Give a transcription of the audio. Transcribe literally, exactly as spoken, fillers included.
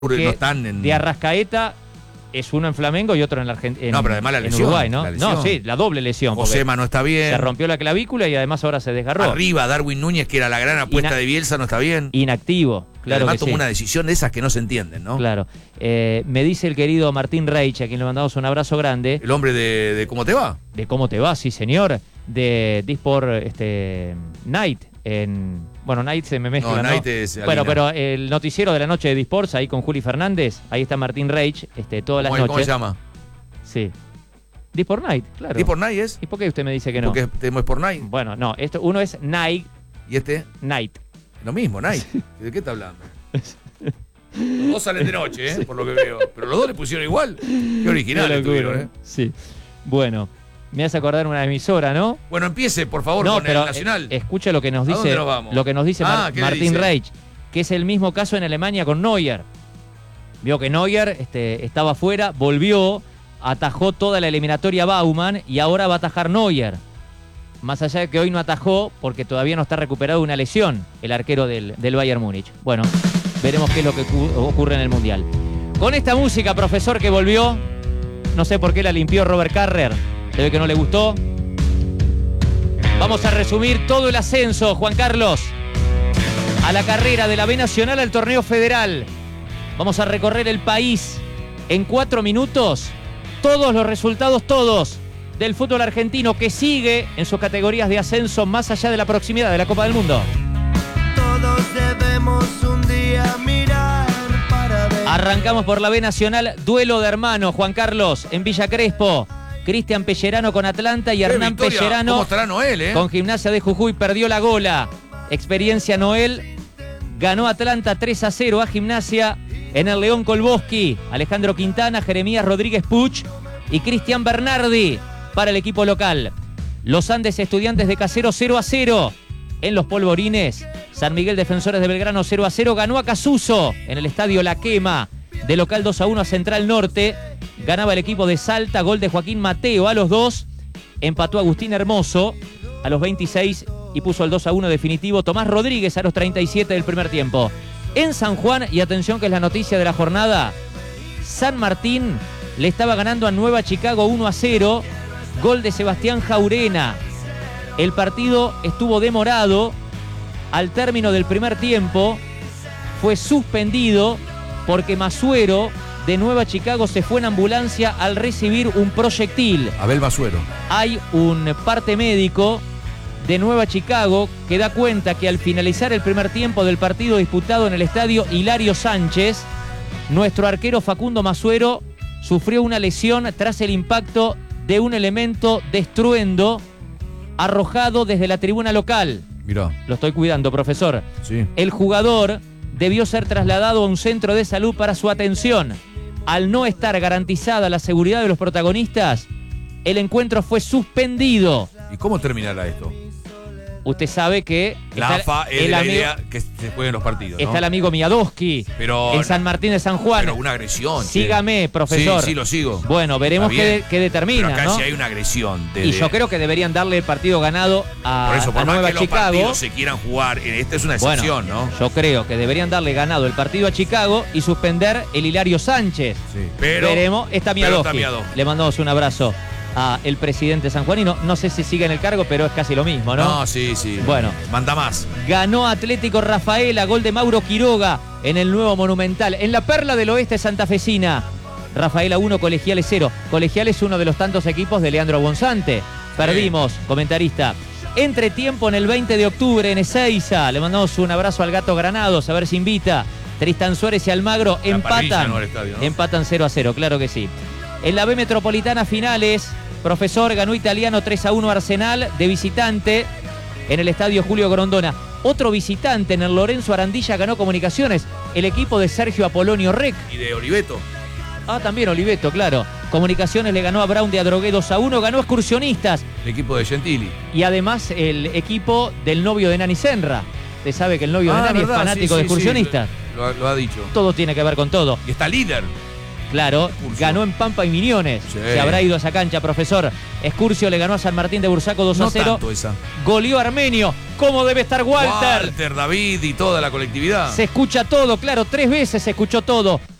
que no están en... de Arrascaeta es uno en Flamengo y otro en, la Argentina. No, pero además la en lesión, Uruguay, ¿no? la lesión. No, sí, la doble lesión. Josema no está bien. Se rompió la clavícula y además ahora se desgarró. Arriba, Darwin Núñez, que era la gran apuesta Ina- de Bielsa, no está bien. Inactivo, claro Además que tomó sí. una decisión de esas que no se entienden, ¿no? Claro. Eh, me dice el querido Martín Reich, a quien le mandamos un abrazo grande. El hombre de, de ¿Cómo te va? De cómo te va, sí señor. De Disport este, Night. En, bueno, Night se me mezcla, No, ¿no? Night es Bueno, Alina. pero el noticiero de la noche de Disports, ahí con Juli Fernández, ahí está Martín Reich, este, todas las ¿Cómo, es- noches. ¿Cómo se llama? Sí. Disport Night, claro. ¿Disport Night es? ¿Y por qué usted me dice que no? Porque tenemos Sport Night. Bueno, no, esto, uno es Night, ¿Y este? Night. Lo mismo, Night. ¿De qué está hablando? Los dos salen de noche, ¿eh? Por lo que veo. Pero los dos le pusieron igual. Qué original Qué locura, estuvieron, ¿eh? Sí. Bueno, me hace acordar una emisora, ¿no? Bueno, empiece, por favor, No, con pero el Nacional. eh, escucha lo que nos ¿A dice, dónde nos vamos? lo que nos dice Ah, Mar- ¿qué le Martín dice? Reich, que es el mismo caso en Alemania con Neuer. Vio que Neuer este, estaba fuera, volvió, atajó toda la eliminatoria Baumann y ahora va a atajar Neuer. Más allá de que hoy no atajó porque todavía no está recuperado de una lesión el arquero del, del Bayern Múnich. Bueno, veremos qué es lo que cu- ocurre en el Mundial. Con esta música, profesor, que volvió, no sé por qué la limpió Robert Carrer, se ve que no le gustó. Vamos a resumir todo el ascenso, Juan Carlos, a la carrera de la B Nacional al torneo federal. Vamos a recorrer el país en cuatro minutos. Todos los resultados, todos, del fútbol argentino que sigue en sus categorías de ascenso más allá de la proximidad de la Copa del Mundo. Todos debemos un día mirar para ver. Arrancamos por la B Nacional, duelo de hermanos, Juan Carlos, en Villa Crespo. Cristian Pellerano con Atlanta y Qué Hernán victoria. Pellerano ¿Cómo estará Noel, eh? con Gimnasia de Jujuy, perdió la gola. Experiencia Noel, ganó Atlanta tres a cero a Gimnasia en el León Kolboski. Alejandro Quintana, Jeremías Rodríguez Puch y Cristian Bernardi para el equipo local. Los Andes Estudiantes de Caseros cero a cero en los Polvorines. San Miguel Defensores de Belgrano cero a cero, ganó a Casuso en el estadio La Quema. De local dos a uno a Central Norte. Ganaba el equipo de Salta, gol de Joaquín Mateo a los dos. Empató Agustín Hermoso a los veintiséis y puso el dos a uno definitivo Tomás Rodríguez a los treinta y siete del primer tiempo. En San Juan, y atención que es la noticia de la jornada, San Martín le estaba ganando a Nueva Chicago uno a cero. Gol de Sebastián Jaurena. El partido estuvo demorado. Al término del primer tiempo fue suspendido porque Masuero de Nueva Chicago se fue en ambulancia al recibir un proyectil. Abel Basuero. Hay un parte médico de Nueva Chicago que da cuenta que al finalizar el primer tiempo del partido disputado en el estadio Hilario Sánchez, nuestro arquero Facundo Masuero sufrió una lesión tras el impacto de un elemento de estruendo arrojado desde la tribuna local. Mirá, Lo estoy cuidando, profesor. sí. El jugador debió ser trasladado a un centro de salud para su atención. Al no estar garantizada la seguridad de los protagonistas, el encuentro fue suspendido. ¿Y cómo terminará esto? Usted sabe que La está A F A es de el la amigo, idea que se jueguen los partidos, ¿no? está el amigo Miadowski Pero, en San Martín de San Juan. pero una agresión. che. Sígame, profesor. Sí, sí, lo sigo. Bueno, veremos Está qué, bien. qué determina, Pero acá ¿no? sí hay una agresión. Y desde- yo creo que deberían darle el partido ganado a, Por eso, por a más Nueva que los Chicago. partidos se quieran jugar, eh, esta es una excepción, Bueno, ¿no? yo creo que deberían darle ganado el partido a Chicago y suspender el Hilario Sánchez. Sí. Pero, Veremos, está pero está Miadowski. Miadowski. Le mandamos un abrazo a el presidente sanjuanino. No sé si sigue en el cargo, pero es casi lo mismo, ¿no? No, sí, sí. Bueno. Manda más. Ganó Atlético Rafaela, gol de Mauro Quiroga en el nuevo Monumental. En la perla del oeste santafesina. Rafaela uno, Colegiales cero. Colegiales es uno de los tantos equipos de Leandro Bonzante. Perdimos, comentarista. Entretiempo en el veinte de octubre en Ezeiza. Le mandamos un abrazo al Gato Granados, a ver si invita. Tristan Suárez y Almagro La parrilla, empatan. no el estadio, ¿no? Empatan cero a cero, claro que sí. En la B Metropolitana finales, profesor, ganó Italiano tres a uno Arsenal de visitante en el estadio Julio Grondona. Otro visitante en el Lorenzo Arandilla ganó Comunicaciones, el equipo de Sergio Apolonio Rec. Y de Oliveto. Ah, también Oliveto, claro. Comunicaciones le ganó a Brown de Adrogué dos a uno, ganó Excursionistas El equipo de Gentili. y además el equipo del novio de Nani Senra. Usted sabe que el novio de Ah, Nani verdad, es fanático sí, de sí, Excursionistas. sí, lo, lo ha dicho. Todo tiene que ver con todo. Y está líder. Claro, Escurcio. ganó en Pampa y Miñones. Sí. Se habrá ido a esa cancha, profesor. Escurcio le ganó a San Martín de Bursaco dos a No cero. tanto esa. Goleó a Armenio. ¿Cómo debe estar Walter? Walter, David y toda la colectividad. Se escucha todo, claro, tres veces se escuchó todo.